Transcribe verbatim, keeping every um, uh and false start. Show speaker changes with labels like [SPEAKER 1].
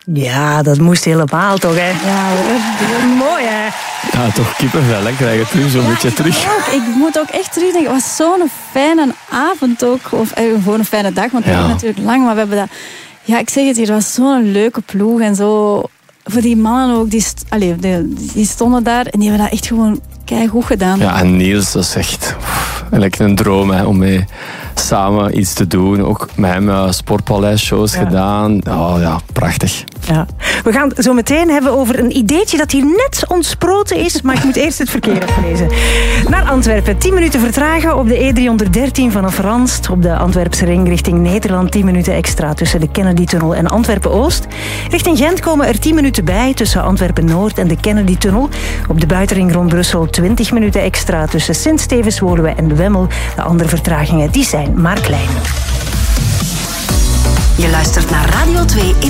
[SPEAKER 1] Ja, dat moest helemaal toch, hè?
[SPEAKER 2] Ja,
[SPEAKER 1] mooi, hè?
[SPEAKER 3] Ja, toch kippenvel, hè? Krijg je terug zo'n
[SPEAKER 2] ja,
[SPEAKER 3] beetje terug.
[SPEAKER 2] Ook, ik moet ook echt terugdenken. Het was zo'n fijne avond ook. Of eh, gewoon een fijne dag, want het
[SPEAKER 3] Ja.
[SPEAKER 2] was natuurlijk lang. Maar we hebben dat... Ja, ik zeg het hier, het was zo'n leuke ploeg. En zo... Voor die mannen ook, die, st- allee, die, die stonden daar. En die hebben dat echt gewoon keigoed gedaan.
[SPEAKER 3] Ja, en Niels, dat is echt pff, eigenlijk een droom, hè, om mee samen iets te doen. Ook met hem uh, Sportpaleis-shows
[SPEAKER 1] Ja.
[SPEAKER 3] gedaan. Oh ja, prachtig.
[SPEAKER 1] Ja. We gaan het zo meteen hebben over een ideetje dat hier net ontsproten is, maar ik moet eerst het verkeer aflezen. Naar Antwerpen, tien minuten vertragen op de E driehonderddertien vanaf Ranst. Op de Antwerpse ring richting Nederland tien minuten extra tussen de Kennedy-tunnel en Antwerpen-Oost. Richting Gent komen er tien minuten bij tussen Antwerpen-Noord en de Kennedy-tunnel. Op de buitenring rond Brussel twintig minuten extra tussen Sint-Stevens-Woluwe en de Wemmel. De andere vertragingen die zijn maar klein.
[SPEAKER 4] Je luistert naar Radio twee in